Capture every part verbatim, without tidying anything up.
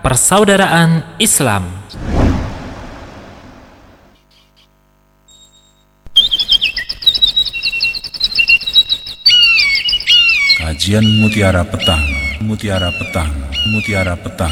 persaudaraan Islam. Kajian Mutiara Petang, Mutiara Petang, Mutiara Petang.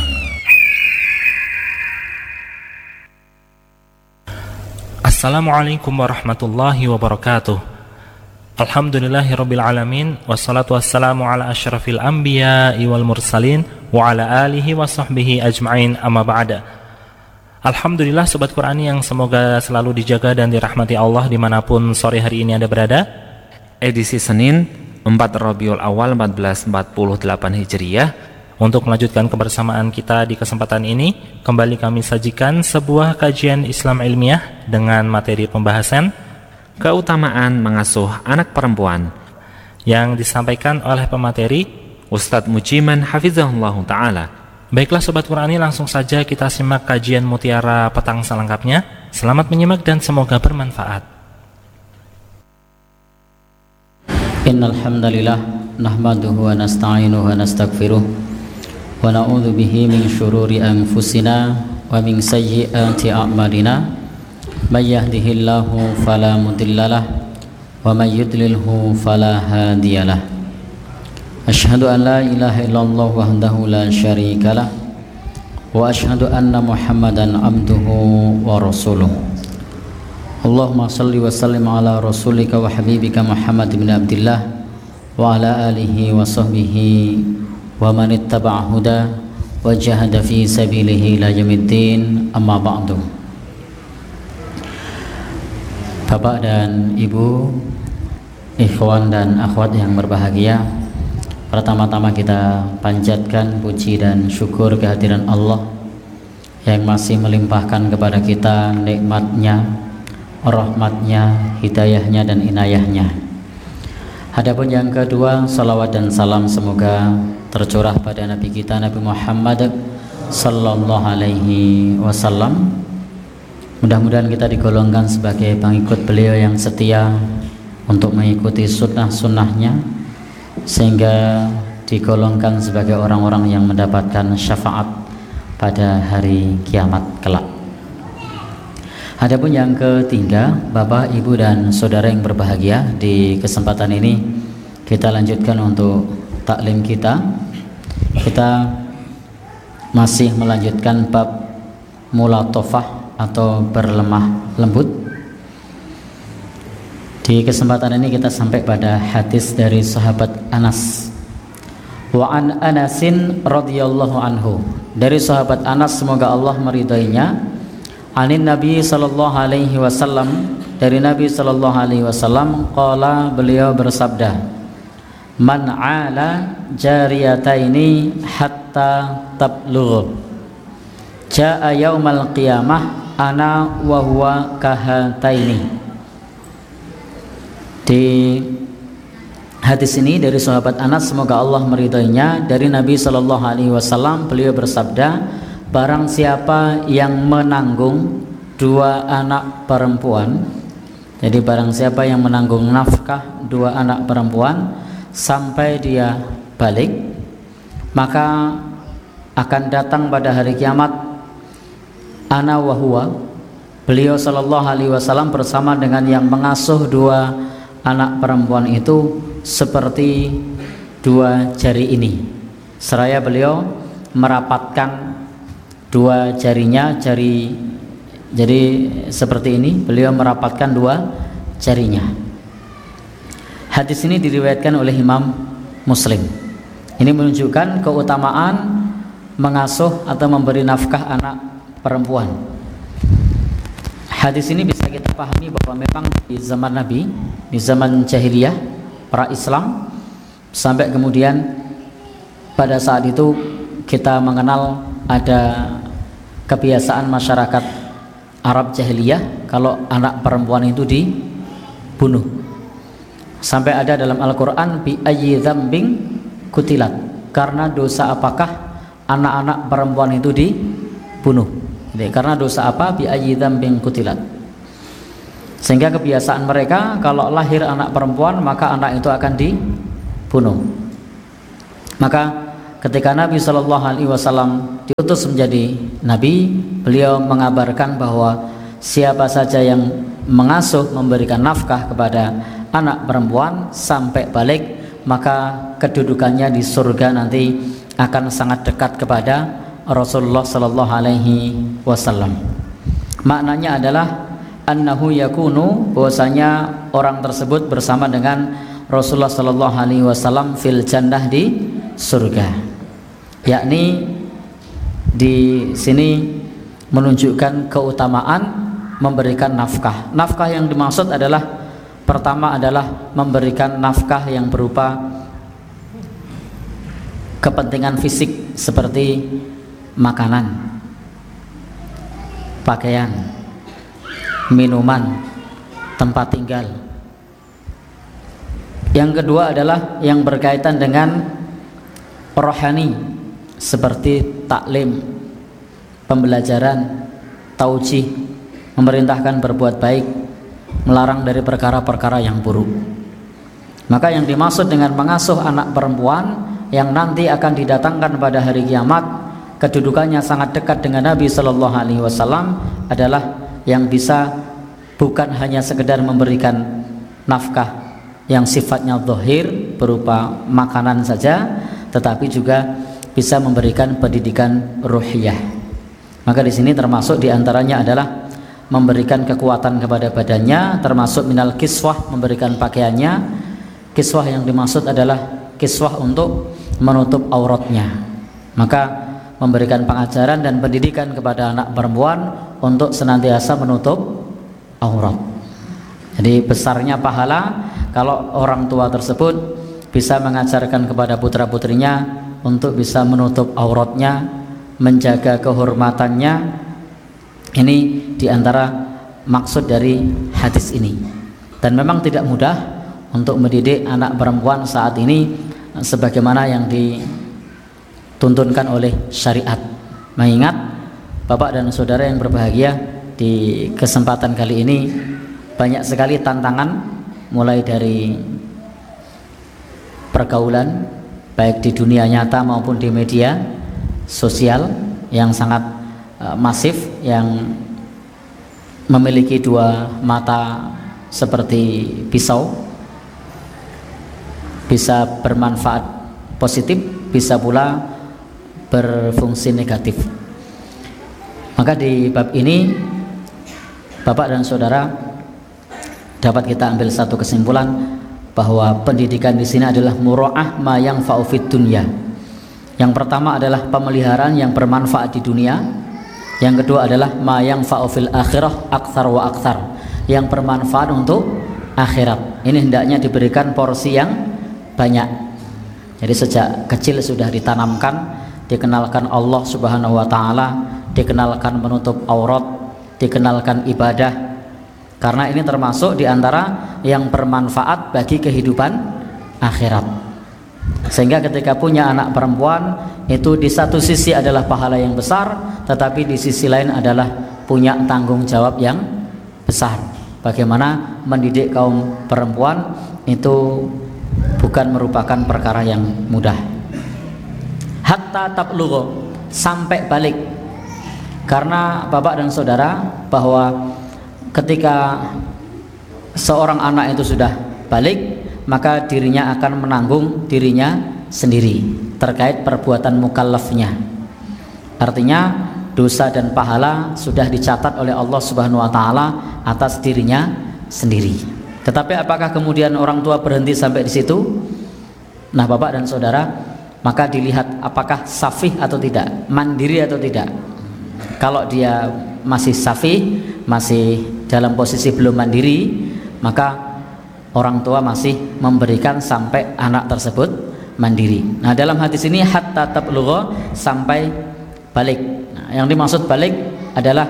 Assalamualaikum warahmatullahi wabarakatuh. Alhamdulillahirabbil alamin, wassalatu wassalamu ala asyrafil anbiya'i wal mursalin wa ala alihi wa sahbihi ajma'in, amma ba'da. Alhamdulillah Sobat Qurani yang semoga selalu dijaga dan dirahmati Allah dimanapun sore hari ini Anda berada. Edisi Senin empat Rabiul Awal seribu empat ratus empat puluh delapan Hijriah. Untuk melanjutkan kebersamaan kita di kesempatan ini, kembali kami sajikan sebuah kajian Islam ilmiah dengan materi pembahasan keutamaan mengasuh anak perempuan yang disampaikan oleh pemateri Ustadz Mujiman Hafizahullah Ta'ala. Baiklah Sobat Qurani, langsung saja kita simak kajian Mutiara Petang selengkapnya. Selamat menyimak dan semoga bermanfaat. Innal hamdalillah nahmaduhu wa nasta'inuhu wa nastaghfiruh wa na'udzu bihi min syururi anfusina wa min sayyiati a'malina may yahdihillahu fala mudhillalah wa may yudlilhu fala hadiyalah. Asyhadu an la ilaha illallah wahdahu la syarikalah wa asyhadu anna Muhammadan abduhu wa rasuluh. Allahumma salli wa sallim ala rasulika wa habibika Muhammad bin Abdillah wa ala alihi wa sahbihi wa man ittaba'a huda wa jahada fi sabilihi ila yaumiddin, amma ba'du. Bapak dan Ibu, ikhwan dan akhwat yang berbahagia, pertama-tama kita panjatkan puji dan syukur kehadiran Allah yang masih melimpahkan kepada kita nikmatnya, rahmatnya, hidayahnya dan inayahnya. Adapun yang kedua, salawat dan salam semoga tercurah pada Nabi kita Nabi Muhammad sallallahu alaihi wasallam. Mudah-mudahan kita digolongkan sebagai pengikut beliau yang setia untuk mengikuti sunnah-sunnahnya, sehingga digolongkan sebagai orang-orang yang mendapatkan syafaat pada hari kiamat kelak. Adapun yang ketiga, Bapak, Ibu dan Saudara yang berbahagia, di kesempatan ini kita lanjutkan untuk taklim kita. Kita masih melanjutkan bab mulatofah atau berlemah lembut. Di kesempatan ini kita sampai pada hadis dari sahabat Anas. Wa an Anasin radhiyallahu anhu, dari sahabat Anas semoga Allah meridainya, anin Nabi sallallahu alaihi wasallam, dari Nabi sallallahu alaihi wasallam, qala, beliau bersabda, man ala jariyataini hatta tablugh jaa yaumal qiyamah ana wa huwa kahataini. Di hadis ini dari sahabat Anas semoga Allah meridainya, dari Nabi sallallahu alaihi wasallam, beliau bersabda, barang siapa yang menanggung dua anak perempuan, jadi barang siapa yang menanggung nafkah dua anak perempuan sampai dia balik, maka akan datang pada hari kiamat ana wa huwa, beliau sallallahu alaihi wasallam bersama dengan yang mengasuh dua anak perempuan itu seperti dua jari ini, seraya beliau merapatkan dua jarinya, jari jadi seperti ini, beliau merapatkan dua jarinya. Hadis ini diriwayatkan oleh Imam Muslim. Ini menunjukkan keutamaan mengasuh atau memberi nafkah anak perempuan. Hadis ini bisa kita pahami bahwa memang di zaman Nabi, di zaman jahiliyah, para Islam, sampai kemudian pada saat itu kita mengenal ada kebiasaan masyarakat Arab jahiliyah kalau anak perempuan itu dibunuh. Sampai ada dalam Al-Quran, bi ayyi dzambin kutilat, karena dosa apakah anak-anak perempuan itu dibunuh. Jadi, karena dosa apa? Bi ayyi dzambin kutilat. Sehingga kebiasaan mereka kalau lahir anak perempuan maka anak itu akan dibunuh. Maka ketika Nabi Shallallahu Alaihi Wasallam diutus menjadi nabi, beliau mengabarkan bahwa siapa saja yang mengasuh, memberikan nafkah kepada anak perempuan sampai balik, maka kedudukannya di surga nanti akan sangat dekat kepada Rasulullah sallallahu alaihi wasallam. Maknanya adalah annahu yakunu, bahwasanya orang tersebut bersama dengan Rasulullah sallallahu alaihi wasallam fil jannah, di surga. Yakni di sini menunjukkan keutamaan memberikan nafkah. Nafkah yang dimaksud adalah pertama adalah memberikan nafkah yang berupa kepentingan fisik seperti makanan, pakaian, minuman, tempat tinggal. Yang kedua adalah yang berkaitan dengan rohani seperti taklim, pembelajaran, taujih, memerintahkan berbuat baik, melarang dari perkara-perkara yang buruk. Maka yang dimaksud dengan mengasuh anak perempuan yang nanti akan didatangkan pada hari kiamat, kedudukannya sangat dekat dengan Nabi Shallallahu Alaihi Wasallam, adalah yang bisa bukan hanya sekedar memberikan nafkah yang sifatnya zahir berupa makanan saja, tetapi juga bisa memberikan pendidikan ruhiyah. Maka di sini termasuk diantaranya adalah memberikan kekuatan kepada badannya, termasuk minal kiswah, memberikan pakaiannya. Kiswah yang dimaksud adalah kiswah untuk menutup auratnya. Maka memberikan pengajaran dan pendidikan kepada anak perempuan untuk senantiasa menutup aurat. Jadi besarnya pahala kalau orang tua tersebut bisa mengajarkan kepada putra-putrinya untuk bisa menutup auratnya, menjaga kehormatannya. Ini diantara maksud dari hadis ini. Dan memang tidak mudah untuk mendidik anak perempuan saat ini sebagaimana yang dituntunkan oleh syariat. Mengingat Bapak dan saudara yang berbahagia, di kesempatan kali ini banyak sekali tantangan, mulai dari pergaulan baik di dunia nyata maupun di media sosial yang sangat uh, masif, yang memiliki dua mata seperti pisau, bisa bermanfaat positif, bisa pula berfungsi negatif. Maka di bab ini Bapak dan saudara dapat kita ambil satu kesimpulan bahwa pendidikan di sini adalah mura'ah ma yanfa'u fid dunya. Yang pertama adalah pemeliharaan yang bermanfaat di dunia. Yang kedua adalah ma yanfa'u fil akhirah aktsar wa aktsar, yang bermanfaat untuk akhirat. Ini hendaknya diberikan porsi yang banyak. Jadi sejak kecil sudah ditanamkan, dikenalkan Allah Subhanahu wa taala, dikenalkan menutup aurat, dikenalkan ibadah. Karena ini termasuk diantara yang bermanfaat bagi kehidupan akhirat. Sehingga ketika punya anak perempuan, itu di satu sisi adalah pahala yang besar, tetapi di sisi lain adalah punya tanggung jawab yang besar. Bagaimana mendidik kaum perempuan itu bukan merupakan perkara yang mudah. Hatta tablugha, sampai balik. Karena Bapak dan saudara, bahwa ketika seorang anak itu sudah balik, maka dirinya akan menanggung dirinya sendiri terkait perbuatan mukallafnya. Artinya dosa dan pahala sudah dicatat oleh Allah Subhanahu wa taala atas dirinya sendiri. Tetapi apakah kemudian orang tua berhenti sampai di situ? Nah, Bapak dan saudara, maka dilihat apakah safih atau tidak, mandiri atau tidak. Kalau dia masih safih, masih dalam posisi belum mandiri, maka orang tua masih memberikan sampai anak tersebut mandiri. Nah, dalam hadis ini hatta tablugha, sampai balik. Nah, yang dimaksud balik adalah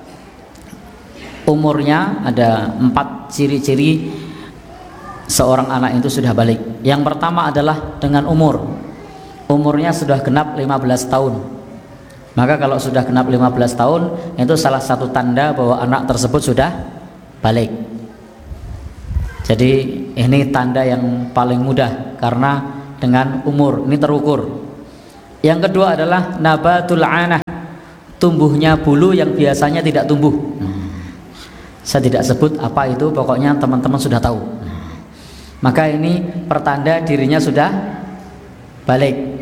umurnya ada empat ciri-ciri seorang anak itu sudah balik. Yang pertama adalah dengan umur. Umurnya sudah genap lima belas tahun. Maka kalau sudah genap lima belas tahun, itu salah satu tanda bahwa anak tersebut sudah balik. Jadi ini tanda yang paling mudah, karena dengan umur ini terukur. Yang kedua adalah nabatul anah, tumbuhnya bulu yang biasanya tidak tumbuh. Saya tidak sebut apa itu, pokoknya teman-teman sudah tahu. Maka ini pertanda dirinya sudah balik.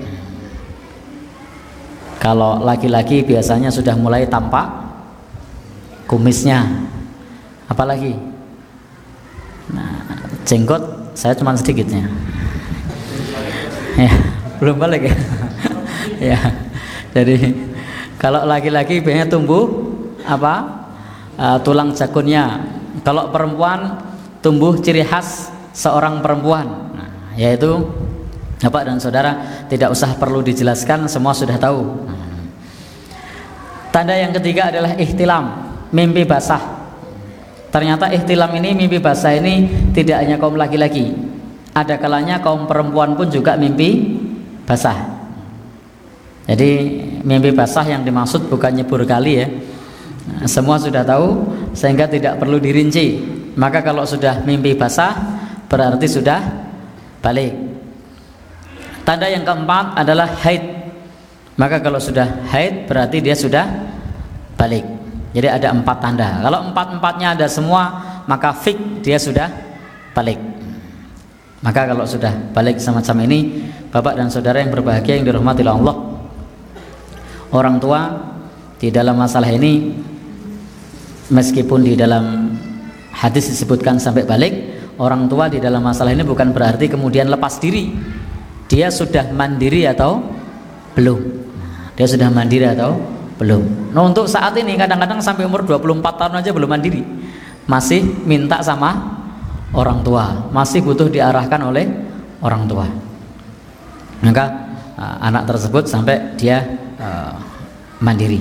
Kalau laki-laki biasanya sudah mulai tampak kumisnya, apalagi nah, jenggot saya cuma sedikitnya. Ya, belum balik ya. Ya, jadi kalau laki-laki biasanya tumbuh apa uh, tulang jagunnya. Kalau perempuan tumbuh ciri khas seorang perempuan, nah, yaitu Bapak dan saudara tidak usah perlu dijelaskan, semua sudah tahu. Tanda yang ketiga adalah ihtilam, mimpi basah. Ternyata ihtilam ini, mimpi basah ini tidak hanya kaum laki-laki, ada kalanya kaum perempuan pun juga mimpi basah. Jadi mimpi basah yang dimaksud bukan nyebur kali ya, semua sudah tahu sehingga tidak perlu dirinci. Maka kalau sudah mimpi basah berarti sudah balik. Tanda yang keempat adalah haid. Maka kalau sudah haid berarti dia sudah balik. Jadi ada empat tanda. Kalau empat-empatnya ada semua, maka fik dia sudah balik. Maka kalau sudah balik semacam ini, Bapak dan saudara yang berbahagia yang dirahmati oleh Allah, orang tua di dalam masalah ini, meskipun di dalam hadis disebutkan sampai balik, orang tua di dalam masalah ini bukan berarti kemudian lepas diri. Dia sudah mandiri atau belum? Dia sudah mandiri atau belum? Nah, untuk saat ini kadang-kadang sampai umur dua puluh empat tahun aja belum mandiri, masih minta sama orang tua, masih butuh diarahkan oleh orang tua. Maka uh, anak tersebut sampai dia uh, mandiri.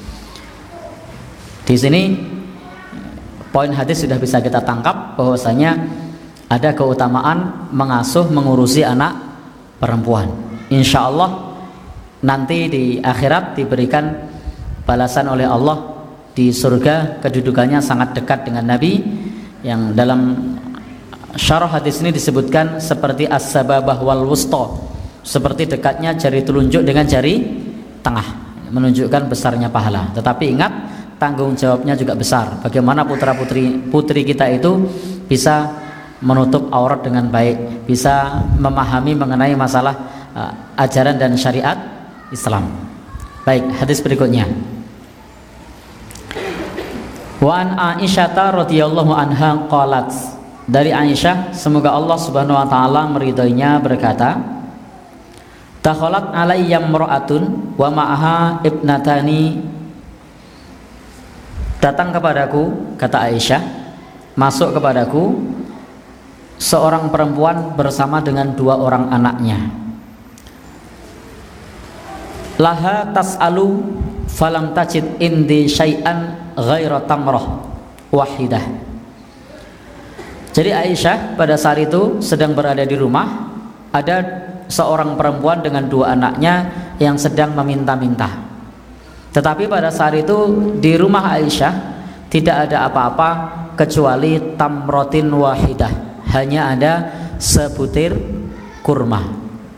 Di sini poin hadis sudah bisa kita tangkap bahwasanya ada keutamaan mengasuh, mengurusi anak perempuan. Insya Allah nanti di akhirat diberikan balasan oleh Allah di surga, kedudukannya sangat dekat dengan Nabi, yang dalam syarah hadis ini disebutkan seperti as-sababah wal wusta, seperti dekatnya jari telunjuk dengan jari tengah, menunjukkan besarnya pahala. Tetapi ingat, tanggung jawabnya juga besar. Bagaimana putra putri putri kita itu bisa menutup aurat dengan baik, bisa memahami mengenai masalah uh, ajaran dan syariat Islam. Baik, hadis berikutnya. Wa an Aisyah radhiyallahu anha qalat, dari Aisyah semoga Allah Subhanahu wa taala meridhoinya berkata, dakhalat alayya imra'atun wa ma'aha ibnatani, datang kepadaku, kata Aisyah, masuk kepadaku seorang perempuan bersama dengan dua orang anaknya. Laha tas'alu falam tajid indi syai'an ghaira tamrah wahidah. Jadi Aisyah pada saat itu sedang berada di rumah, ada seorang perempuan dengan dua anaknya yang sedang meminta-minta. Tetapi pada saat itu di rumah Aisyah tidak ada apa-apa kecuali tamrotin wahidah, hanya ada sebutir kurma.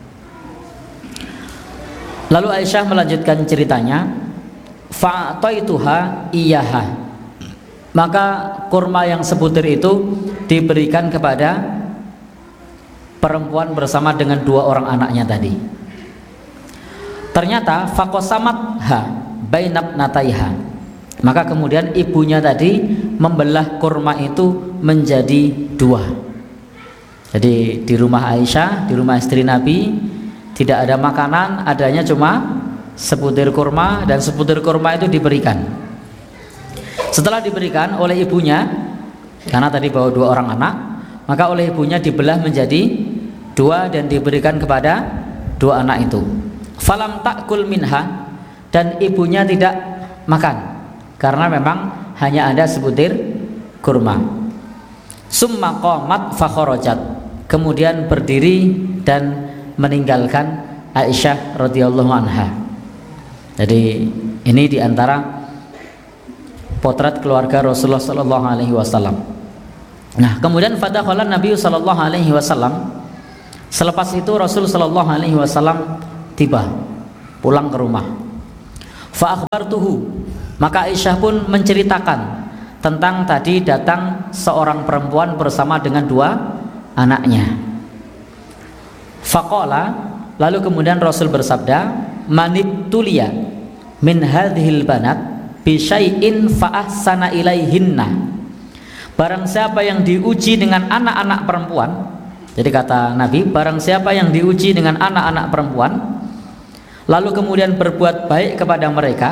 Lalu Aisyah melanjutkan ceritanya, fa'ataituha iyaha, maka kurma yang sebutir itu diberikan kepada perempuan bersama dengan dua orang anaknya tadi. Ternyata faqasamat ha bainab nataiha, maka kemudian ibunya tadi membelah kurma itu menjadi dua. Jadi di rumah Aisyah, di rumah istri Nabi, tidak ada makanan, adanya cuma sebutir kurma, dan sebutir kurma itu diberikan. Setelah diberikan oleh ibunya, karena tadi bawa dua orang anak, maka oleh ibunya dibelah menjadi dua dan diberikan kepada dua anak itu. Falam ta'kul minha, dan ibunya tidak makan karena memang hanya ada sebutir kurma. Summa qamat fa kharajat, kemudian berdiri dan meninggalkan Aisyah radhiyallahu anha. Jadi ini diantara potret keluarga Rasulullah sallallahu alaihi wasallam. Nah, kemudian fadakhala Nabi sallallahu alaihi wasallam. Selepas itu Rasul sallallahu alaihi wasallam tiba. pulang ke rumah. Fa akhbartuhu, maka Aisyah pun menceritakan tentang tadi datang seorang perempuan bersama dengan dua anaknya. Faqala, lalu kemudian Rasul bersabda, manibtuliya min hadhil banat bi syai'in fa ahsana ilaihinna. Barang siapa yang diuji dengan anak-anak perempuan, jadi kata Nabi, barang siapa yang diuji dengan anak-anak perempuan lalu kemudian berbuat baik kepada mereka,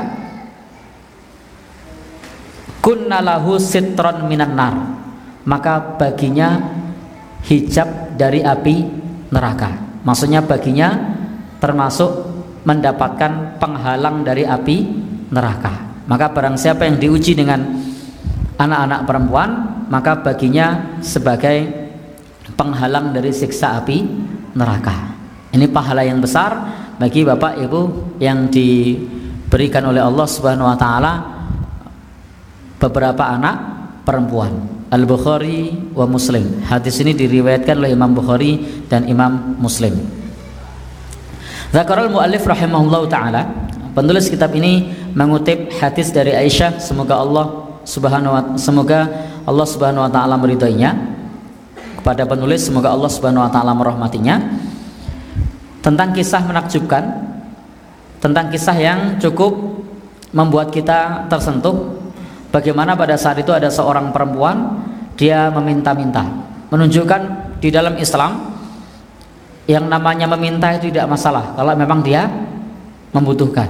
kunna lahu sitron minan nar, maka baginya hijab dari api neraka. Maksudnya baginya termasuk mendapatkan penghalang dari api neraka. Maka barang siapa yang diuji dengan anak-anak perempuan, maka baginya sebagai penghalang dari siksa api neraka. Ini pahala yang besar bagi bapak ibu yang diberikan oleh Allah Subhanahu wa taala beberapa anak perempuan. Al-Bukhari wa Muslim. Hadis ini diriwayatkan oleh Imam Bukhari dan Imam Muslim. Zakarul muallif rahimahullahu taala, penulis kitab ini mengutip hadis dari Aisyah, semoga Allah Subhanahu wa semoga Allah Subhanahu wa taala meridainya. Kepada penulis, semoga Allah Subhanahu wa taala merahmatinya, tentang kisah menakjubkan, tentang kisah yang cukup membuat kita tersentuh. Bagaimana pada saat itu ada seorang perempuan, dia meminta-minta, menunjukkan di dalam Islam yang namanya meminta itu tidak masalah kalau memang dia membutuhkan.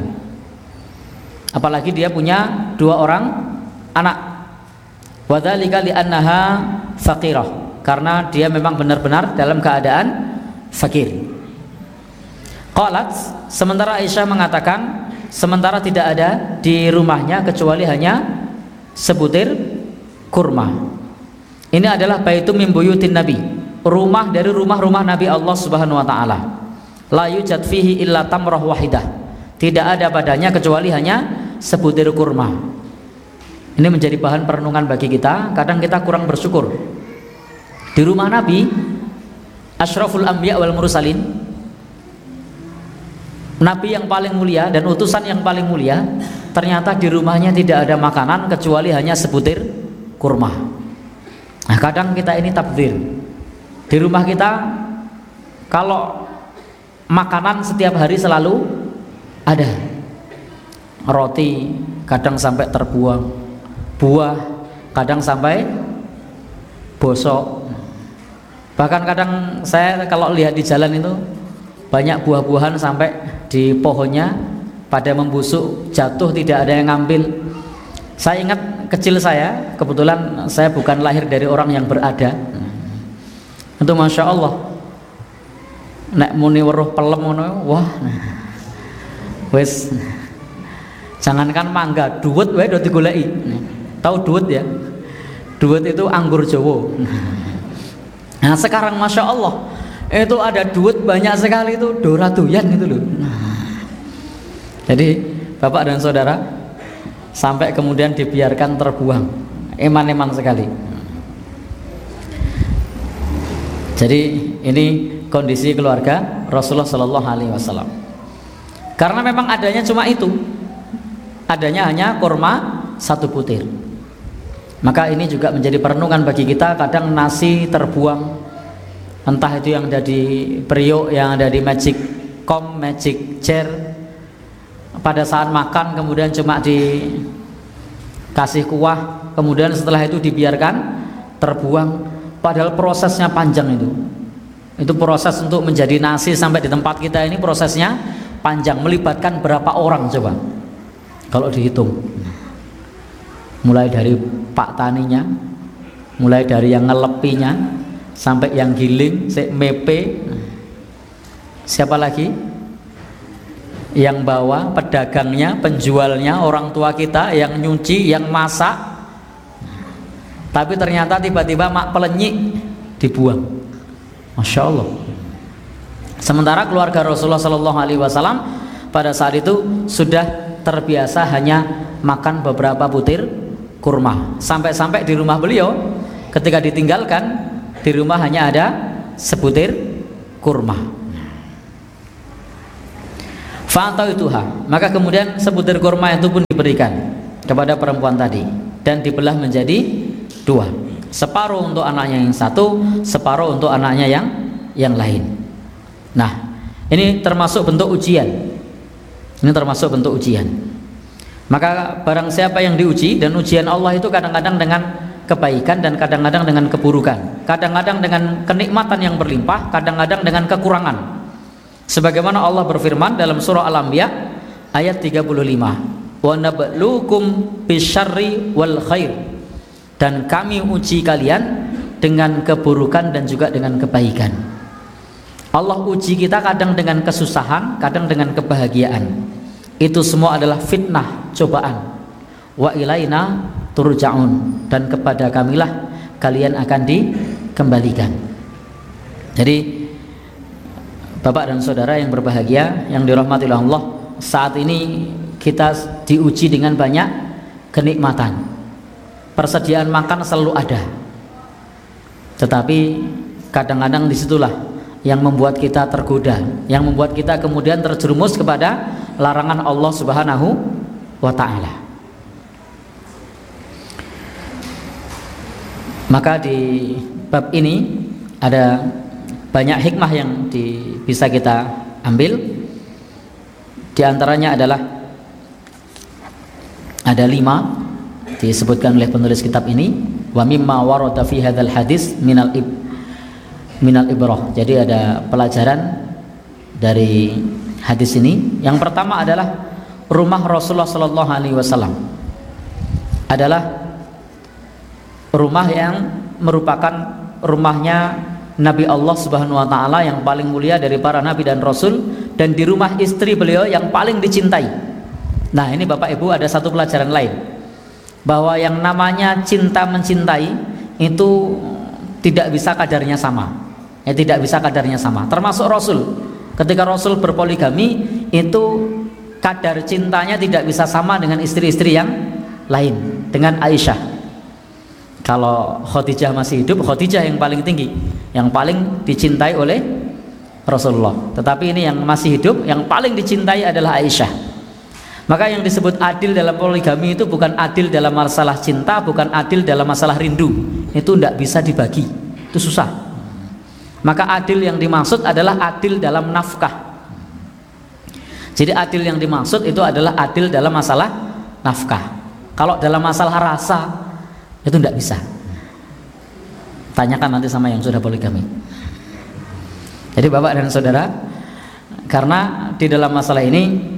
Apalagi dia punya dua orang anak. Wa dzalika li'annaha faqirah, karena dia memang benar-benar dalam keadaan fakir. Qalat, sementara Aisyah mengatakan, sementara tidak ada di rumahnya kecuali hanya sebutir kurma. Ini adalah baitum min buyutin Nabi, rumah dari rumah-rumah Nabi Allah Subhanahu wa taala. La yujad fihi illa tamrah wahidah, tidak ada padanya kecuali hanya sebutir kurma. Ini menjadi bahan perenungan bagi kita. Kadang kita kurang bersyukur. Di rumah Nabi, asyraful anbiya wal mursalin, Nabi yang paling mulia dan utusan yang paling mulia, ternyata di rumahnya tidak ada makanan kecuali hanya sebutir kurma. Nah, kadang kita ini tabdzir. Di rumah kita kalau makanan setiap hari selalu ada. Roti kadang sampai terbuang, buah kadang sampai bosok. Bahkan kadang saya kalau lihat di jalan itu banyak buah-buahan sampai di pohonnya pada membusuk, jatuh, tidak ada yang ngambil. Saya ingat kecil saya, kebetulan saya bukan lahir dari orang yang berada. Itu masya Allah, nek muni weruh pelem ngono, wah, wes, jangankan mangga, duwet wae do digoleki. Tahu duwet ya? Duwet itu anggur Jawa. Nah sekarang masya Allah itu ada duit banyak sekali, itu dora doyan gitu loh. Jadi bapak dan saudara, sampai kemudian dibiarkan terbuang, eman-eman sekali. Jadi ini kondisi keluarga Rasulullah Shallallahu Alaihi Wasallam. Karena memang adanya cuma itu, adanya hanya kurma satu butir. Maka ini juga menjadi perenungan bagi kita. Kadang nasi terbuang, entah itu yang ada di periuk, yang ada di magic com, magic chair, pada saat makan kemudian cuma dikasih kuah, kemudian setelah itu dibiarkan terbuang, padahal prosesnya panjang. Itu itu proses untuk menjadi nasi sampai di tempat kita ini prosesnya panjang, melibatkan berapa orang coba kalau dihitung, mulai dari pak taninya, mulai dari yang ngelepinya sampai yang giling, mepe, siapa lagi yang bawa, pedagangnya, penjualnya, orang tua kita yang nyuci, yang masak. Tapi ternyata tiba-tiba mak pelenyik dibuang, masya Allah. Sementara keluarga Rasulullah Shallallahu Alaihi Wasallam pada saat itu sudah terbiasa hanya makan beberapa butir kurma. Sampai-sampai di rumah beliau ketika ditinggalkan, di rumah hanya ada sebutir kurma. Fa'ataituha, maka kemudian sebutir kurma itu pun diberikan kepada perempuan tadi dan dibelah menjadi dua, separuh untuk anaknya yang satu, separuh untuk anaknya yang yang lain. Nah, ini termasuk bentuk ujian. Ini termasuk bentuk ujian. Maka barang siapa yang diuji, dan ujian Allah itu kadang-kadang dengan kebaikan dan kadang-kadang dengan keburukan, kadang-kadang dengan kenikmatan yang berlimpah, kadang-kadang dengan kekurangan. Sebagaimana Allah berfirman dalam surah Al-Anbiya ayat tiga puluh lima, wa nabluukum bisyarri wal khair, dan kami uji kalian dengan keburukan dan juga dengan kebaikan. Allah uji kita kadang dengan kesusahan, kadang dengan kebahagiaan. Itu semua adalah fitnah, cobaan. Wa ilaina turja'un, dan kepada kamilah kalian akan dikembalikan. Jadi Bapak dan saudara yang berbahagia, yang dirahmati oleh Allah, saat ini kita diuji dengan banyak kenikmatan. Persediaan makan selalu ada, tetapi kadang-kadang disitulah yang membuat kita tergoda, yang membuat kita kemudian terjerumus kepada larangan Allah Subhanahu wa ta'ala. Maka di bab ini ada banyak hikmah yang di, bisa kita ambil. Di antaranya adalah ada lima disebutkan oleh penulis kitab ini. Wa mimma warada fi hadzal hadis minal ib minal ibrah. Jadi ada pelajaran dari hadis ini. Yang pertama adalah rumah Rasulullah sallallahu alaihi wasallam adalah rumah yang merupakan rumahnya Nabi Allah Subhanahu wa taala yang paling mulia dari para nabi dan rasul, dan di rumah istri beliau yang paling dicintai. Nah, ini Bapak Ibu ada satu pelajaran lain, bahwa yang namanya cinta mencintai itu tidak bisa kadarnya sama. Ya, tidak bisa kadarnya sama. Termasuk Rasul. Ketika Rasul berpoligami, itu kadar cintanya tidak bisa sama dengan istri-istri yang lain, dengan Aisyah. Kalau Khadijah masih hidup, Khadijah yang paling tinggi, yang paling dicintai oleh Rasulullah. Tetapi ini yang masih hidup, yang paling dicintai adalah Aisyah. Maka yang disebut adil dalam poligami itu bukan adil dalam masalah cinta, bukan adil dalam masalah rindu. Itu tidak bisa dibagi, itu susah. Maka adil yang dimaksud adalah adil dalam nafkah. Jadi adil yang dimaksud itu adalah adil dalam masalah nafkah. Kalau dalam masalah rasa itu tidak bisa. Tanyakan nanti sama yang sudah poligami. Jadi Bapak dan Saudara, karena di dalam masalah ini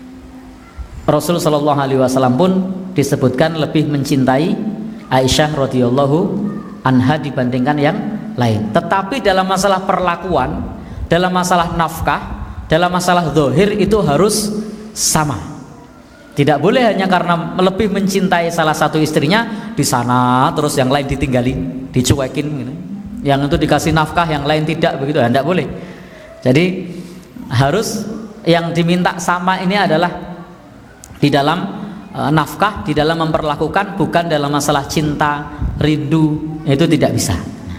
Rasul Shallallahu Alaihi Wasallam pun disebutkan lebih mencintai Aisyah radhiyallahu anha dibandingkan yang lain. Tetapi dalam masalah perlakuan, dalam masalah nafkah, dalam masalah zahir itu harus sama. Tidak boleh hanya karena lebih mencintai salah satu istrinya di sana terus yang lain ditinggalin, dicuekin gitu. Yang itu dikasih nafkah, yang lain tidak, begitu. Tidak boleh. Jadi harus yang diminta sama ini adalah di dalam e, nafkah, di dalam memperlakukan, bukan dalam masalah cinta, rindu. Itu tidak bisa.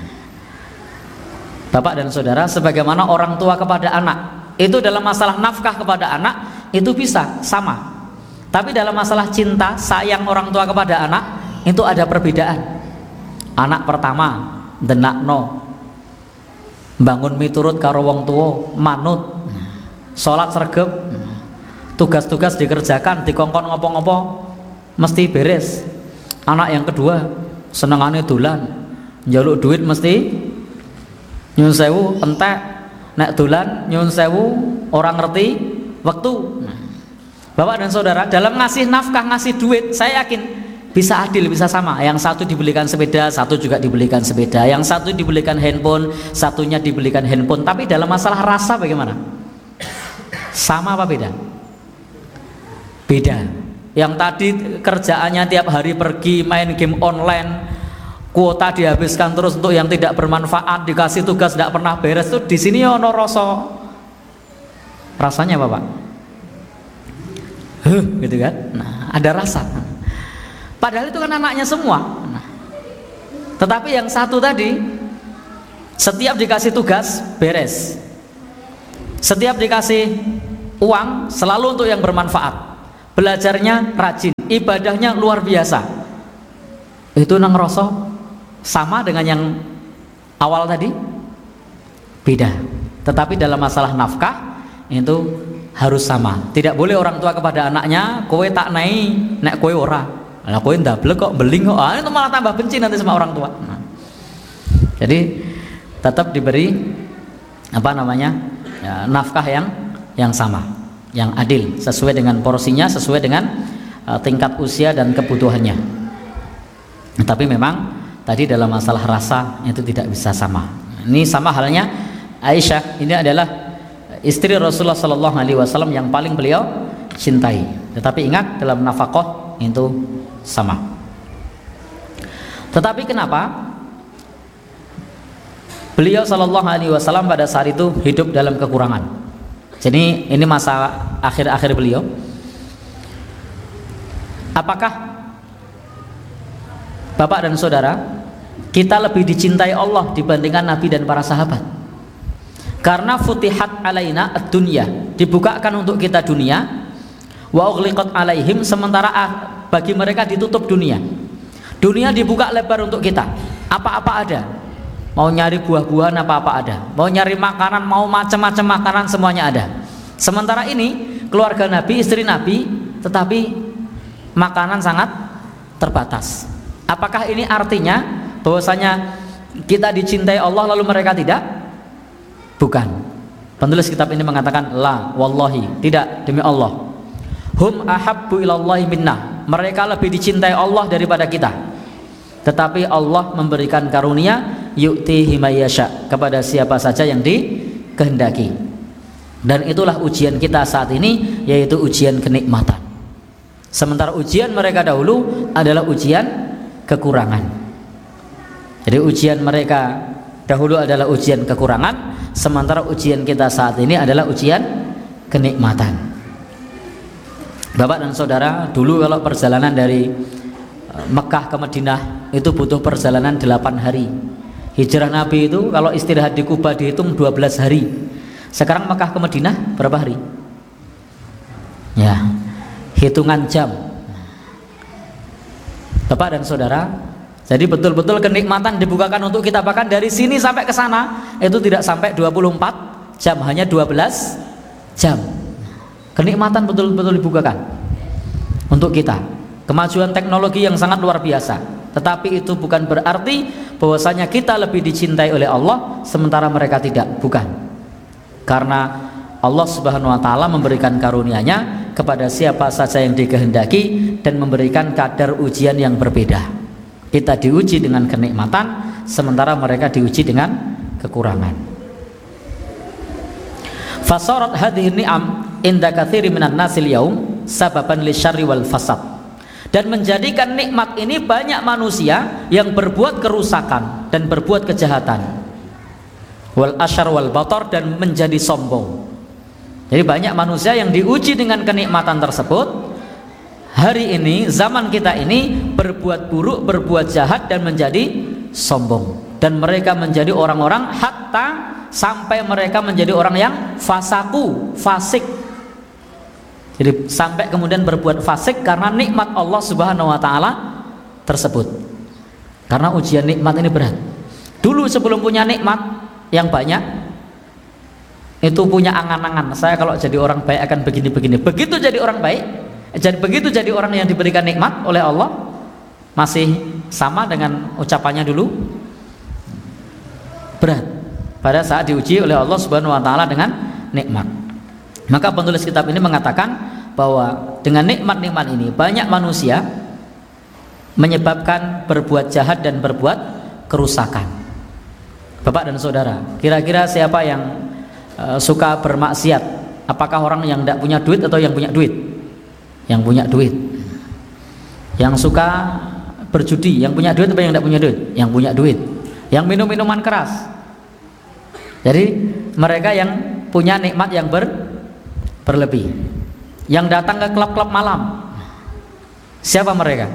Bapak dan Saudara, sebagaimana orang tua kepada anak, itu dalam masalah nafkah kepada anak itu bisa sama. Tapi dalam masalah cinta, sayang orang tua kepada anak itu ada perbedaan. Anak pertama denakno, bangun miturut karo wong tua, manut, sholat sregep, tugas-tugas dikerjakan, dikongkon ngopo-ngopo mesti beres. Anak yang kedua senengane dolan, njaluk duit mesti nyun sewu entek, nek dolan nyun sewu orang ngerti waktu. Bapak dan Saudara, dalam ngasih nafkah, ngasih duit, saya yakin bisa adil, bisa sama. Yang satu dibelikan sepeda, satu juga dibelikan sepeda. Yang satu dibelikan handphone, satunya dibelikan handphone. Tapi dalam masalah rasa bagaimana? Sama apa beda? Beda. Yang tadi kerjaannya tiap hari pergi main game online, kuota dihabiskan terus untuk yang tidak bermanfaat, dikasih tugas tidak pernah beres, tuh di sini ono rasa. Rasanya apa, Pak? Huh, gitu kan? Nah, ada rasa. Padahal itu kan anaknya semua. Nah, tetapi yang satu tadi, setiap dikasih tugas beres, setiap dikasih uang selalu untuk yang bermanfaat, belajarnya rajin, ibadahnya luar biasa. Itu nang rasa sama dengan yang awal tadi? Beda. Tetapi dalam masalah nafkah itu harus sama. Tidak boleh orang tua kepada anaknya, kowe tak nai, nek kowe ora. Lah kowe ndablek kok beling kok. Ah, itu malah tambah benci nanti sama orang tua. Nah. Jadi tetap diberi apa namanya? Ya, nafkah yang yang sama, yang adil, sesuai dengan porsinya, sesuai dengan uh, tingkat usia dan kebutuhannya. Nah, tapi memang tadi dalam masalah rasa itu tidak bisa sama. Ini sama halnya Aisyah, ini adalah istri Rasulullah Sallallahu Alaihi Wasallam yang paling beliau cintai. Tetapi ingat dalam nafkah itu sama. Tetapi kenapa beliau Sallallahu Alaihi Wasallam pada saat itu hidup dalam kekurangan? Jadi ini masa akhir-akhir beliau. Apakah Bapak dan Saudara, kita lebih dicintai Allah dibandingkan Nabi dan para sahabat? Karena futihat alaina ad-dunya, dibukakan untuk kita dunia, wa ughliqat alaihim, sementara bagi mereka ditutup dunia. Dunia dibuka lebar untuk kita, apa-apa ada. Mau nyari buah-buahan apa-apa ada, mau nyari makanan, mau macam-macam makanan semuanya ada. Sementara ini keluarga Nabi, istri Nabi, tetapi makanan sangat terbatas. Apakah ini artinya bahwasanya kita dicintai Allah lalu mereka tidak? Bukan. Penulis kitab ini mengatakan la wallahi, tidak, demi Allah. Hum ahabbu ilallahi minna, mereka lebih dicintai Allah daripada kita. Tetapi Allah memberikan karunia yu'tihi may yasha, kepada siapa saja yang dikehendaki. Dan itulah ujian kita saat ini, yaitu ujian kenikmatan. Sementara ujian mereka dahulu adalah ujian kekurangan. Jadi ujian mereka dahulu adalah ujian kekurangan, sementara ujian kita saat ini adalah ujian kenikmatan. Bapak dan Saudara, dulu kalau perjalanan dari Mekah ke Madinah itu butuh perjalanan delapan hari. Hijrah Nabi itu kalau istirahat di Kuba dihitung dua belas hari. Sekarang Mekah ke Madinah berapa hari? Ya, hitungan jam. Bapak dan Saudara, jadi betul-betul kenikmatan dibukakan untuk kita, bahkan dari sini sampai ke sana itu tidak sampai dua puluh empat jam, hanya dua belas jam. Kenikmatan betul-betul dibukakan untuk kita. Kemajuan teknologi yang sangat luar biasa, tetapi itu bukan berarti bahwasanya kita lebih dicintai oleh Allah sementara mereka tidak, bukan. Karena Allah Subhanahu wa taala memberikan karunia-Nya kepada siapa saja yang dikehendaki dan memberikan kadar ujian yang berbeda. Kita diuji dengan kenikmatan sementara mereka diuji dengan kekurangan. Fasarat hadhihi ni'am inda katsiri minan nasil yaum sababan lisyarri wal fasad. Dan menjadikan nikmat ini banyak manusia yang berbuat kerusakan dan berbuat kejahatan, wal asyar wal batar, dan menjadi sombong. Jadi banyak manusia yang diuji dengan kenikmatan tersebut. Hari ini, zaman kita ini, berbuat buruk, berbuat jahat dan menjadi sombong. Dan mereka menjadi orang-orang, hatta sampai mereka menjadi orang yang fasaku, fasik. Jadi sampai kemudian berbuat fasik karena nikmat Allah Subhanahu wa taala tersebut. Karena ujian nikmat ini berat. Dulu sebelum punya nikmat yang banyak, itu punya angan-angan, saya kalau jadi orang baik akan begini-begini. Begitu jadi orang baik, jadi begitu jadi orang yang diberikan nikmat oleh Allah, masih sama dengan ucapannya dulu, berat pada saat diuji oleh Allah Subhanahu wa taala dengan nikmat. Maka penulis kitab ini mengatakan bahwa dengan nikmat-nikmat ini banyak manusia menyebabkan berbuat jahat dan berbuat kerusakan. Bapak dan Saudara, kira-kira siapa yang uh, suka bermaksiat? Apakah orang yang tidak punya duit atau yang punya duit? Yang punya duit. Yang suka berjudi, yang punya duit atau yang tidak punya duit? Yang punya duit. Yang minum minuman keras. Jadi mereka yang punya nikmat yang ber berlebih, yang datang ke klub-klub malam. Siapa mereka?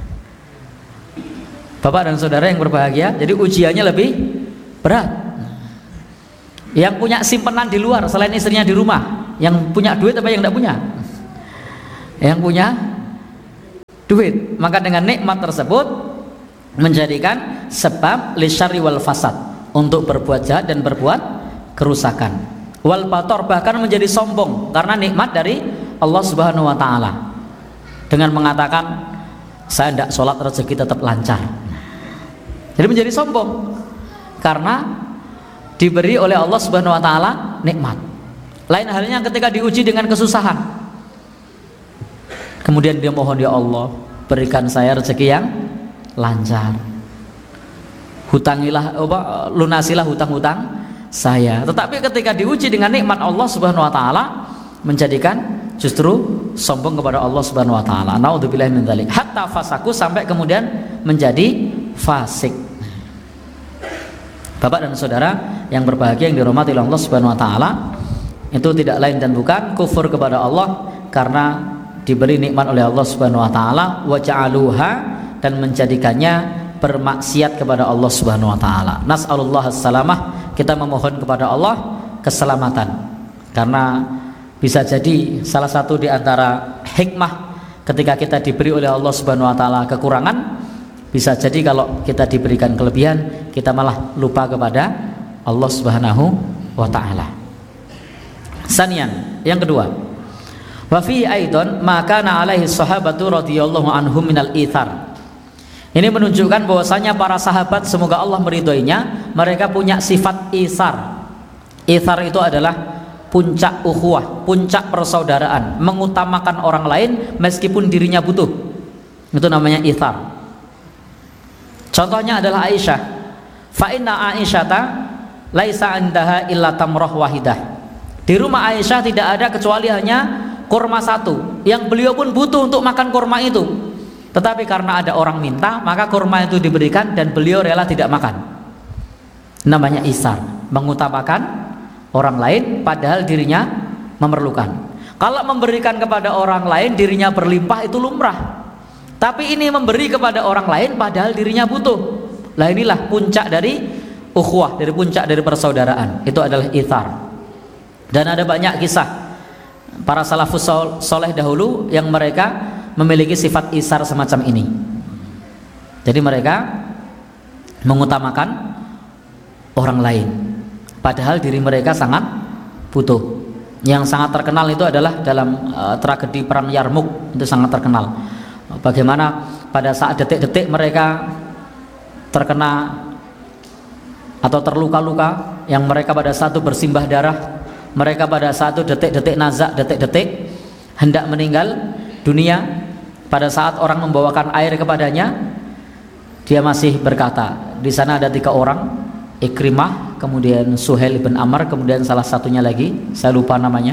Bapak dan Saudara yang berbahagia. Jadi ujiannya lebih berat. Yang punya simpenan di luar selain istrinya di rumah, Yang punya duit apa yang tidak punya? Yang punya duit. Maka dengan nikmat tersebut menjadikan sebab lisyarri wal fasad, untuk berbuat jahat dan berbuat kerusakan. Wal bator, bahkan menjadi sombong karena nikmat dari Allah Subhanahu wa taala. Dengan mengatakan saya tidak sholat rezeki tetap lancar. Jadi menjadi sombong karena diberi oleh Allah Subhanahu wa taala nikmat. Lain halnya ketika diuji dengan kesusahan, kemudian dia mohon, ya Allah berikan saya rezeki yang lancar, hutangilah apa, lunasilah hutang-hutang saya. Tetapi ketika diuji dengan nikmat Allah Subhanahu wa taala, menjadikan justru sombong kepada Allah Subhanahu wa taala. Naudzubillahi min dzalik. Hatta fasaku, sampai kemudian menjadi fasik. Bapak dan saudara yang berbahagia yang dirahmati oleh Allah Subhanahu wa taala, itu tidak lain dan bukan kufur kepada Allah karena diberi nikmat oleh Allah Subhanahu wa taala, wa ja'aluha, dan menjadikannya bermaksiat kepada Allah Subhanahu wa taala. Nas'alullah as-salamah, kita memohon kepada Allah keselamatan. Karena bisa jadi salah satu di antara hikmah ketika kita diberi oleh Allah Subhanahu wa taala kekurangan, bisa jadi kalau kita diberikan kelebihan, kita malah lupa kepada Allah Subhanahu wa taala. Sanian, yang kedua, wa fi aidon maka na alaihi sahabatu radhiyallahu anhum minal ithar. Ini menunjukkan bahwasanya para sahabat, semoga Allah meridhoinya, mereka punya sifat itsar. Itsar itu adalah puncak ukhuwah, puncak persaudaraan, mengutamakan orang lain meskipun dirinya butuh. Itu namanya itsar. Contohnya adalah Aisyah. Fa inna Aisyata laisa indaha illa tamrah wahidah. Di rumah Aisyah tidak ada kecuali hanya kurma satu, yang beliau pun butuh untuk makan kurma itu. Tetapi karena ada orang minta, maka kurma itu diberikan dan beliau rela tidak makan. Namanya isar, mengutamakan orang lain padahal dirinya memerlukan. Kalau memberikan kepada orang lain dirinya berlimpah, itu lumrah. Tapi ini memberi kepada orang lain padahal dirinya butuh. Lah inilah puncak dari ukhuwah, dari puncak dari persaudaraan. Itu adalah itsar. Dan ada banyak kisah para salafus soleh dahulu yang mereka memiliki sifat itsar semacam ini. Jadi mereka mengutamakan orang lain padahal diri mereka sangat butuh. Yang sangat terkenal itu adalah dalam uh, tragedi perang Yarmuk, itu sangat terkenal. Bagaimana pada saat detik-detik mereka terkena atau terluka-luka, yang mereka pada saat itu bersimbah darah, mereka pada saat itu detik-detik nazak, detik-detik hendak meninggal dunia, pada saat orang membawakan air kepadanya, dia masih berkata, di sana ada tiga orang, Ikrimah, kemudian Suhail bin Amr, kemudian salah satunya lagi saya lupa namanya.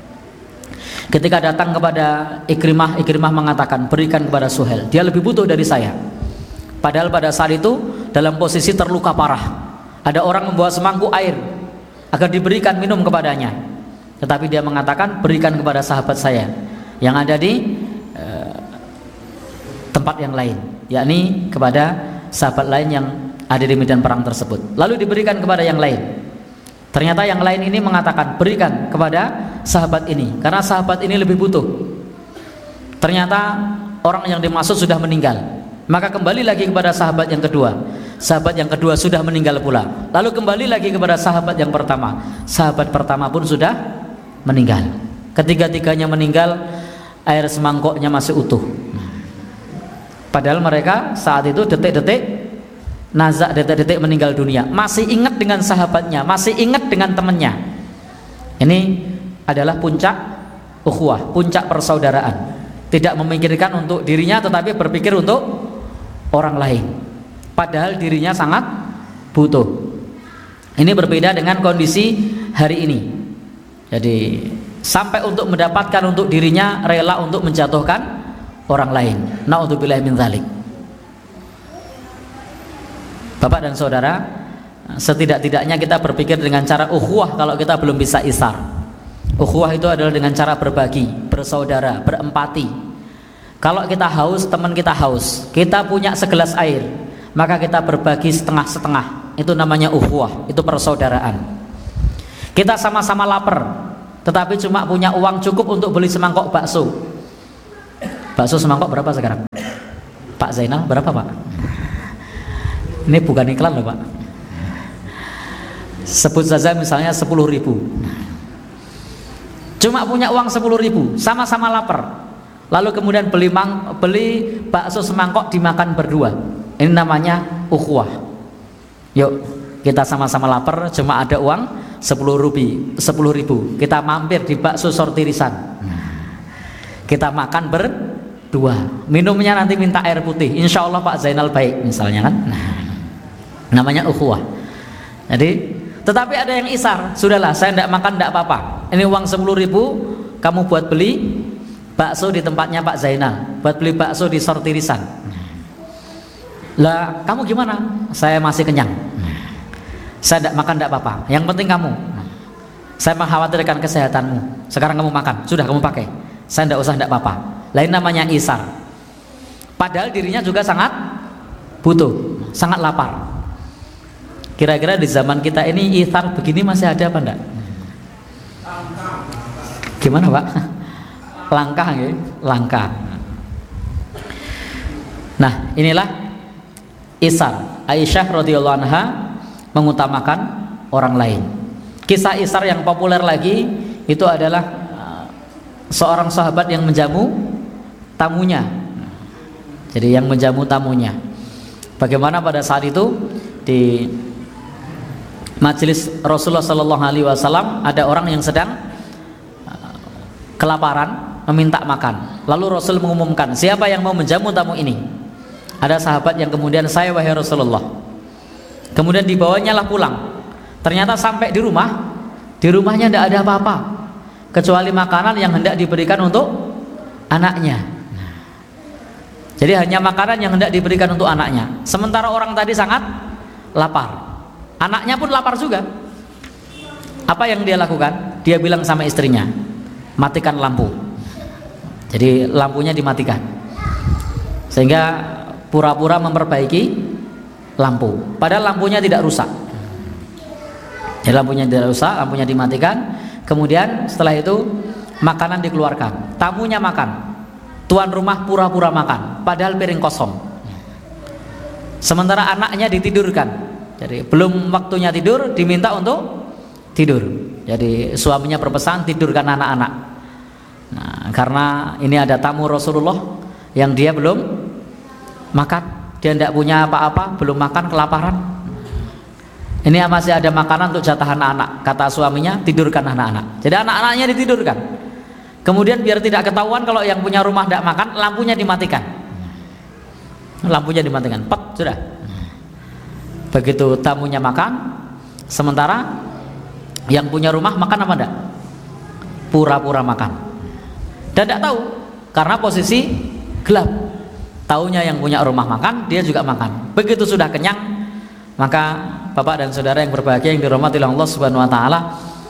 Ketika datang kepada Ikrimah, Ikrimah mengatakan, berikan kepada Suhail, dia lebih butuh dari saya. Padahal pada saat itu dalam posisi terluka parah, ada orang membawa semangkuk air agar diberikan minum kepadanya, tetapi dia mengatakan, berikan kepada sahabat saya yang ada di eh, tempat yang lain, yakni kepada sahabat lain yang ada di medan perang tersebut. Lalu diberikan kepada yang lain. Ternyata yang lain ini mengatakan, berikan kepada sahabat ini karena sahabat ini lebih butuh. Ternyata orang yang dimaksud sudah meninggal. Maka kembali lagi kepada sahabat yang kedua. Sahabat yang kedua sudah meninggal pula. Lalu kembali lagi kepada sahabat yang pertama. Sahabat pertama pun sudah meninggal. Ketiga-tiganya meninggal, air semangkoknya masih utuh. Padahal mereka saat itu detik-detik nazak, detik-detik meninggal dunia, masih ingat dengan sahabatnya, masih ingat dengan temannya. Ini adalah puncak ukhuwah, puncak persaudaraan. Tidak memikirkan untuk dirinya tetapi berpikir untuk orang lain, padahal dirinya sangat butuh. Ini berbeda dengan kondisi hari ini. Jadi sampai untuk mendapatkan untuk dirinya rela untuk menjatuhkan orang lain. Naudzubillahi min dzalik. Bapak dan saudara, setidak-tidaknya kita berpikir dengan cara ukhuwah kalau kita belum bisa isar. Ukhuwah itu adalah dengan cara berbagi, bersaudara, berempati. Kalau kita haus, teman kita haus, kita punya segelas air, maka kita berbagi setengah-setengah. Itu namanya ukhuwah, itu persaudaraan. Kita sama-sama lapar, tetapi cuma punya uang cukup untuk beli semangkok bakso. Bakso semangkok berapa sekarang? Pak Zainal, berapa Pak? Ini bukan iklan loh Pak. Sebut saja misalnya sepuluh ribu. Cuma punya uang sepuluh ribu, sama-sama lapar. Lalu kemudian beli mang, beli bakso semangkok dimakan berdua. Ini namanya ukhuwah. Yuk, kita sama-sama lapar, cuma ada uang sepuluh ribu. Kita mampir di bakso sortirisan. Kita makan berdua. Minumnya nanti minta air putih. Insya Allah Pak Zainal baik misalnya kan. Nah, namanya ukhuwah. Jadi, tetapi ada yang isar. Sudahlah, saya tidak makan tidak apa-apa. Ini uang sepuluh ribu, kamu buat beli bakso di tempatnya Pak Zainal, buat beli bakso di sortirisan. Lah, kamu gimana? Saya masih kenyang. Saya tidak makan tidak apa-apa. Yang penting kamu. Saya mengkhawatirkan kesehatanmu. Sekarang kamu makan, sudah kamu pakai. Saya tidak usah tidak apa-apa. Lain namanya isar. Padahal dirinya juga sangat butuh, sangat lapar. Kira-kira di zaman kita ini ithar begini masih ada apa enggak? Gimana Pak? Langka ya? Langka. Nah, inilah isar. Aisyah radhiyallahu anha mengutamakan orang lain. Kisah isar yang populer lagi itu adalah uh, seorang sahabat yang menjamu tamunya. Jadi yang menjamu tamunya. Bagaimana pada saat itu di majelis Rasulullah Sallallahu Alaihi Wasallam ada orang yang sedang uh, kelaparan, meminta makan. Lalu Rasul mengumumkan, siapa yang mau menjamu tamu ini? Ada sahabat yang kemudian, saya wahai Rasulullah. Kemudian dibawanya lah pulang. Ternyata sampai di rumah, di rumahnya tidak ada apa-apa kecuali makanan yang hendak diberikan untuk anaknya. Jadi hanya makanan yang hendak diberikan untuk anaknya. Sementara orang tadi sangat lapar. Anaknya pun lapar juga. Apa yang dia lakukan? Dia bilang sama istrinya, matikan lampu. Jadi lampunya dimatikan. Sehingga pura-pura memperbaiki lampu. Padahal lampunya tidak rusak. Jadi lampunya tidak rusak, lampunya dimatikan. Kemudian setelah itu makanan dikeluarkan. Tamunya makan. Tuan rumah pura-pura makan. Padahal piring kosong. Sementara anaknya ditidurkan. Jadi belum waktunya tidur, diminta untuk tidur. Jadi suaminya berpesan tidurkan anak-anak. Nah, karena ini ada tamu Rasulullah yang dia belum makan, dia tidak punya apa-apa, belum makan, kelaparan. Ini masih ada makanan untuk jatah anak-anak. Kata suaminya, tidurkan anak-anak. Jadi anak-anaknya ditidurkan. Kemudian biar tidak ketahuan kalau yang punya rumah tidak makan, lampunya dimatikan. Lampunya dimatikan, pet, sudah. Begitu tamunya makan, sementara yang punya rumah makan apa enggak? Pura-pura makan. Dan tidak tahu karena posisi gelap. Taunya yang punya rumah makan, dia juga makan. Begitu sudah kenyang, maka Bapak dan saudara yang berbahagia yang dirahmati oleh Allah Subhanahu wa taala,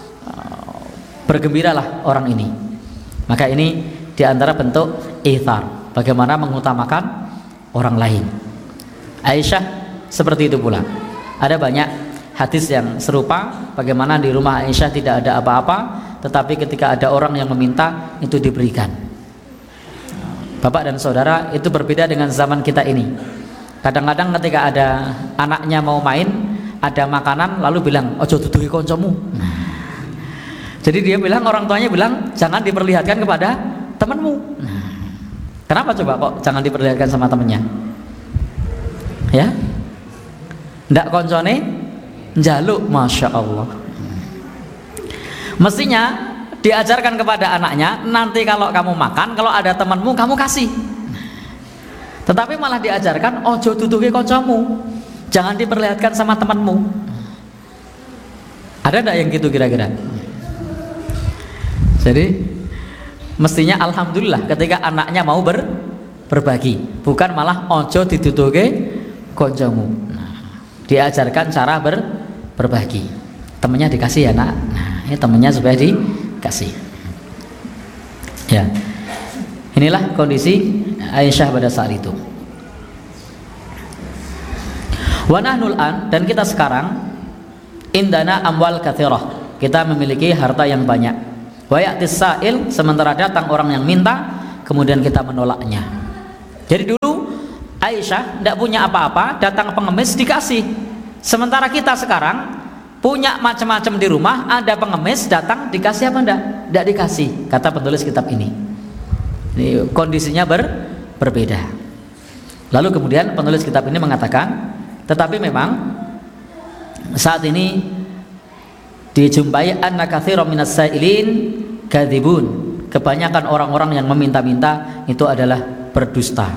bergembiralah orang ini. Maka ini diantara bentuk ithar, bagaimana mengutamakan orang lain. Aisyah seperti itu pula. Ada banyak hadis yang serupa, bagaimana di rumah Aisyah tidak ada apa-apa, tetapi ketika ada orang yang meminta, itu diberikan. Bapak dan saudara, itu berbeda dengan zaman kita ini. Kadang-kadang ketika ada anaknya mau main, ada makanan, lalu bilang, ojo duduhi koncomu. Jadi dia bilang, orang tuanya bilang, jangan diperlihatkan kepada temanmu. Kenapa coba kok jangan diperlihatkan sama temannya? Ya, ndak koncone njaluk, masya Allah. Mestinya diajarkan kepada anaknya, nanti kalau kamu makan, kalau ada temanmu kamu kasih. Tetapi malah diajarkan, ojo duduhi koncomu, jangan diperlihatkan sama temanmu. Ada ndak yang gitu kira-kira? Jadi mestinya alhamdulillah ketika anaknya mau ber, berbagi, bukan malah ojo diduduhi koncomu. Nah, diajarkan cara ber, berbagi. Temennya dikasih ya nak. Nah, ini temennya supaya dikasih. Ya, inilah kondisi Aisyah pada saat itu. Wa nahnul an, dan kita sekarang indana amwal katsirah, kita memiliki harta yang banyak. Wa ya'tis sa'il, sementara datang orang yang minta, kemudian kita menolaknya. Jadi dulu Aisyah tidak punya apa-apa, datang pengemis dikasih. Sementara kita sekarang punya macam-macam di rumah, ada pengemis datang dikasih apa enggak? Tidak dikasih, kata penulis kitab ini. Ini kondisinya ber, berbeda. Lalu kemudian penulis kitab ini mengatakan, tetapi memang saat ini dijumpai anna katsiran minas sa'ilin kadzibun. Kebanyakan orang-orang yang meminta-minta itu adalah berdusta.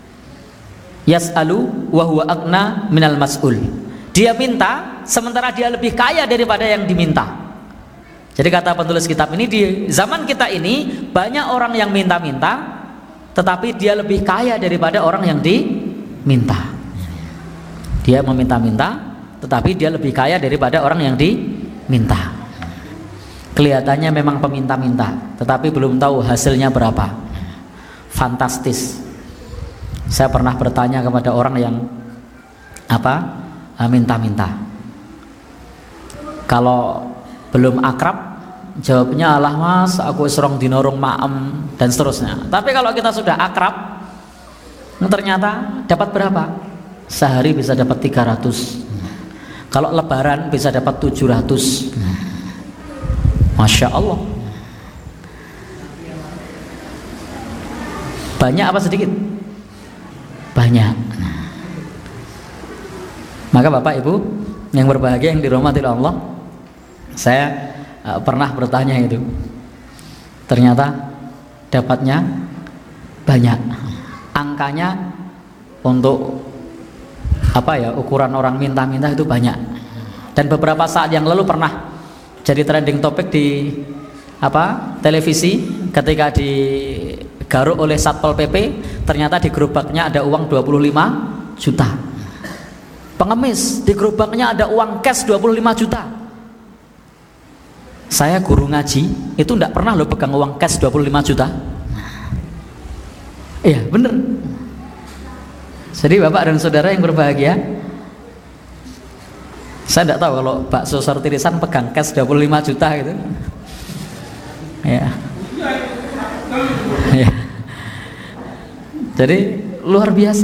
Yas'alu wa huwa aghna minal mas'ul. Dia minta sementara dia lebih kaya daripada yang diminta. Jadi kata penulis kitab ini, di zaman kita ini banyak orang yang minta-minta tetapi dia lebih kaya daripada orang yang diminta. Dia meminta-minta tetapi dia lebih kaya daripada orang yang diminta. Kelihatannya memang peminta-minta, tetapi belum tahu hasilnya berapa. Fantastis. Saya pernah bertanya kepada orang yang apa minta-minta. Kalau belum akrab, jawabnya alah mas, aku serong dinorong maem dan seterusnya. Tapi kalau kita sudah akrab, ternyata dapat berapa? Sehari bisa dapat tiga ratus. Kalau lebaran bisa dapat tujuh ratus. Masya Allah. Banyak apa sedikit? Banyak. Maka Bapak Ibu yang berbahagia, yang dirahmati Allah, saya uh, pernah bertanya itu. Ternyata dapatnya banyak. Angkanya untuk apa ya, ukuran orang minta-minta itu banyak. Dan beberapa saat yang lalu pernah jadi trending topik di apa televisi ketika digaruk oleh Satpol P P, ternyata di gerobaknya ada uang dua puluh lima juta. Pengemis di gerobaknya ada uang cash dua puluh lima juta. Saya guru ngaji itu tidak pernah lo pegang uang cash dua puluh lima juta. Iya bener. Jadi Bapak dan Saudara yang berbahagia, saya tidak tahu kalau bakso sortirisan pegang cash dua puluh lima juta gitu. Ya. Ya. Jadi luar biasa.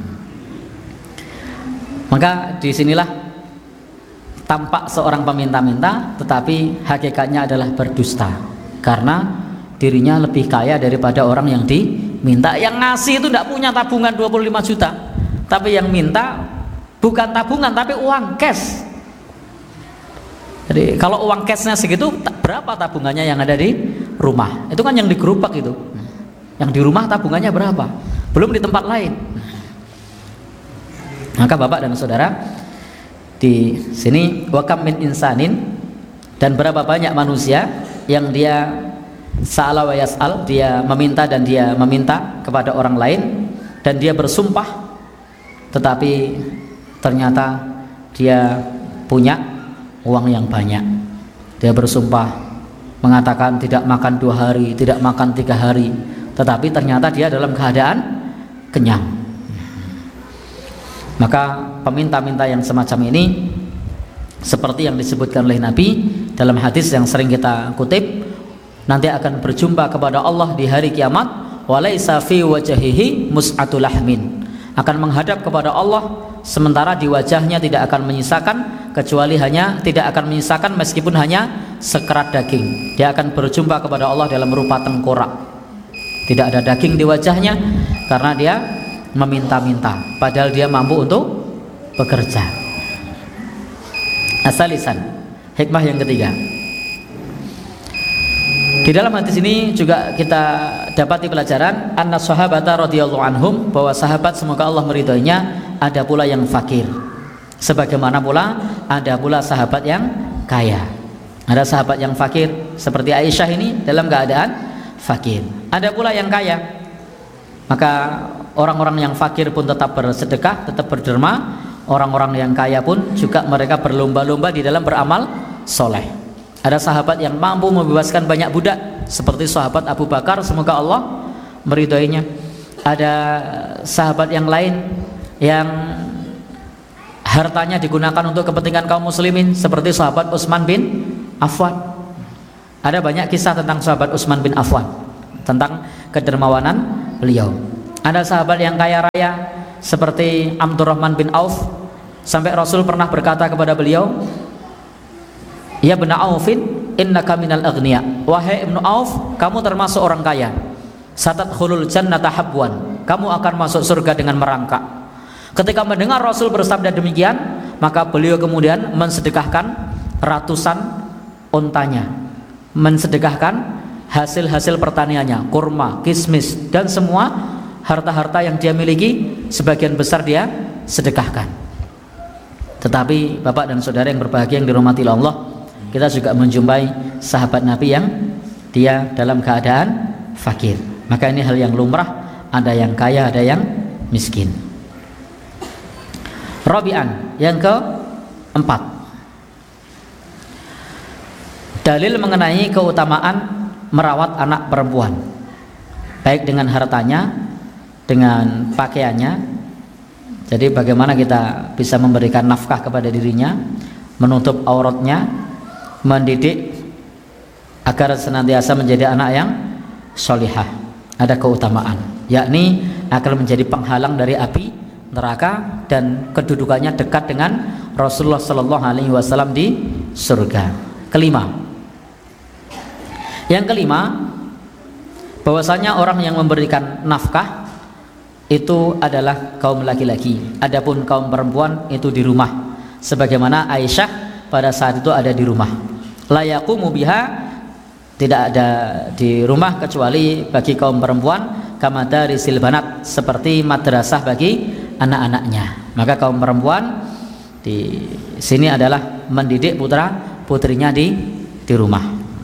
Maka disinilah tampak seorang peminta-minta, tetapi hakikatnya adalah berdusta, karena dirinya lebih kaya daripada orang yang diminta. Yang ngasih itu tidak punya tabungan dua puluh lima juta, tapi yang minta bukan tabungan tapi uang cash. Jadi kalau uang cashnya segitu, berapa tabungannya yang ada di rumah? Itu kan yang digerubak itu. Yang di rumah tabungannya berapa? Belum di tempat lain. Maka Bapak dan Saudara, di sini wakam min insanin, dan berapa banyak manusia yang dia sa'ala wa yas'al, dia meminta dan dia meminta kepada orang lain, dan dia bersumpah tetapi ternyata dia punya uang yang banyak. Dia bersumpah mengatakan tidak makan dua hari, tidak makan tiga hari, tetapi ternyata dia dalam keadaan kenyang. Maka peminta-minta yang semacam ini, seperti yang disebutkan oleh Nabi dalam hadis yang sering kita kutip, nanti akan berjumpa kepada Allah di hari kiamat, walaisa fi wajhihi mus'atul lahmin, akan menghadap kepada Allah sementara di wajahnya tidak akan menyisakan kecuali hanya tidak akan menyisakan meskipun hanya sekerat daging. Dia akan berjumpa kepada Allah dalam rupa tengkorak, tidak ada daging di wajahnya karena dia meminta-minta padahal dia mampu untuk bekerja. Asalisan, hikmah yang ketiga, di dalam hadis ini juga kita dapati pelajaran anna sahabata radhiyallahu anhum, bahwa sahabat semoga Allah meridhoinya ada pula yang fakir, sebagaimana pula ada pula sahabat yang kaya. Ada sahabat yang fakir seperti Aisyah ini dalam keadaan fakir, ada pula yang kaya. Maka orang-orang yang fakir pun tetap bersedekah, tetap berderma. Orang-orang yang kaya pun juga mereka berlomba-lomba di dalam beramal soleh. Ada sahabat yang mampu membebaskan banyak budak seperti sahabat Abu Bakar, semoga Allah meridhoinya. Ada sahabat yang lain yang hartanya digunakan untuk kepentingan kaum muslimin seperti sahabat Utsman bin Affan. Ada banyak kisah tentang sahabat Utsman bin Affan, tentang kedermawanan beliau. Ada sahabat yang kaya raya seperti Abdurrahman bin Auf, sampai Rasul pernah berkata kepada beliau, "Ya Ibn Aufin, innaka minal aghniya." Wahai Ibnu Auf, kamu termasuk orang kaya. Satadkhulul jannata habwan, kamu akan masuk surga dengan merangkak. Ketika mendengar Rasul bersabda demikian, maka beliau kemudian mensedekahkan ratusan untanya, mensedekahkan hasil-hasil pertaniannya, kurma, kismis, dan semua harta-harta yang dia miliki, sebagian besar dia sedekahkan. Tetapi Bapak dan Saudara yang berbahagia yang dirahmati Allah, kita juga menjumpai sahabat Nabi yang dia dalam keadaan fakir. Maka ini hal yang lumrah, ada yang kaya, ada yang miskin. Rabi'an, yang keempat, dalil mengenai keutamaan merawat anak perempuan, baik dengan hartanya, dengan pakaiannya. Jadi bagaimana kita bisa memberikan nafkah kepada dirinya, menutup auratnya, mendidik agar senantiasa menjadi anak yang solihah. Ada keutamaan, yakni akan menjadi penghalang dari api neraka dan kedudukannya dekat dengan Rasulullah Sallallahu Alaihi Wasallam di surga. Kelima, yang kelima, bahwasanya orang yang memberikan nafkah itu adalah kaum laki-laki, adapun kaum perempuan itu di rumah. Sebagaimana Aisyah pada saat itu ada di rumah. La yaqumu biha, tidak ada di rumah kecuali bagi kaum perempuan, kama darisil banat, seperti madrasah bagi anak-anaknya. Maka kaum perempuan di sini adalah mendidik putra putrinya di di rumah.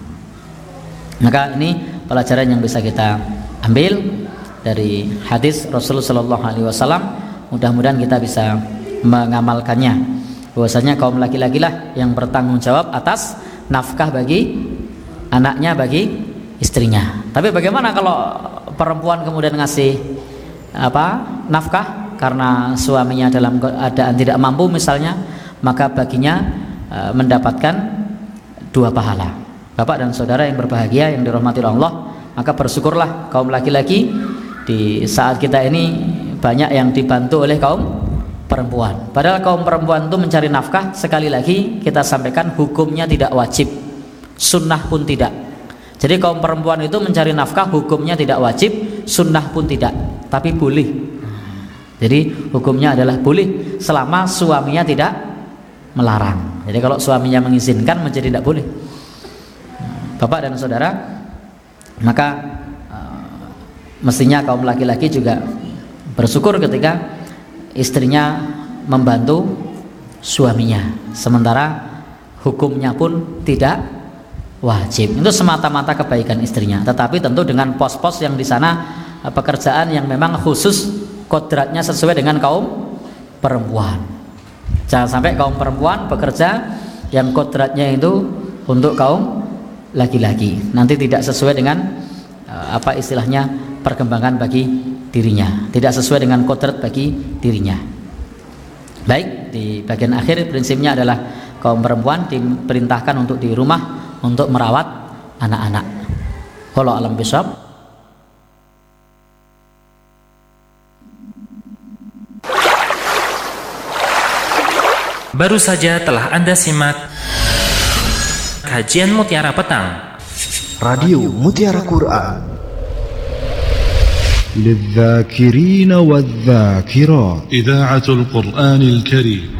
Maka ini pelajaran yang bisa kita ambil dari hadis Rasulullah Shallallahu Alaihi Wasallam. Mudah-mudahan kita bisa mengamalkannya, bahwasanya kaum laki-laki lah yang bertanggung jawab atas nafkah bagi anaknya, bagi istrinya. Tapi bagaimana kalau perempuan kemudian ngasih apa nafkah karena suaminya dalam keadaan tidak mampu misalnya, maka baginya e, mendapatkan dua pahala. Bapak dan saudara yang berbahagia yang dirahmati Allah, maka bersyukurlah kaum laki-laki di saat kita ini banyak yang dibantu oleh kaum perempuan. Padahal kaum perempuan itu mencari nafkah, sekali lagi kita sampaikan, hukumnya tidak wajib, sunnah pun tidak. Jadi kaum perempuan itu mencari nafkah, hukumnya tidak wajib, sunnah pun tidak, tapi boleh. Jadi hukumnya adalah boleh selama suaminya tidak melarang. Jadi kalau suaminya mengizinkan menjadi tidak boleh. Bapak dan saudara, maka uh, mestinya kaum laki-laki juga bersyukur ketika istrinya membantu suaminya, sementara hukumnya pun tidak wajib. Itu semata-mata kebaikan istrinya, tetapi tentu dengan pos-pos yang di sana pekerjaan yang memang khusus kodratnya sesuai dengan kaum perempuan. Jangan sampai kaum perempuan bekerja yang kodratnya itu untuk kaum laki-laki, nanti tidak sesuai dengan uh, apa istilahnya perkembangan bagi dirinya, tidak sesuai dengan kodrat bagi dirinya. Baik, di bagian akhir prinsipnya adalah kaum perempuan diperintahkan untuk di rumah untuk merawat anak-anak. Wallahu a'lam bishawab. Baru saja telah Anda simak kajian Mutiara Petang, Radio Mutiara Quran للذاكرين والذاكرات إذاعة القرآن الكريم